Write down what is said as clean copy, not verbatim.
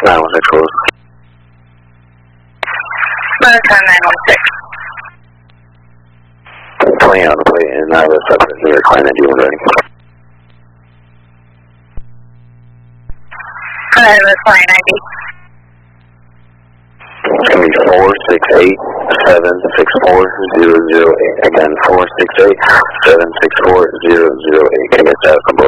916 close. Motor 916. 20 on the plate and the subject is reclining at D1 ready. That's fine, ID. It's going to be 468-764-008. Again, 468-764-008. Can I get that from both?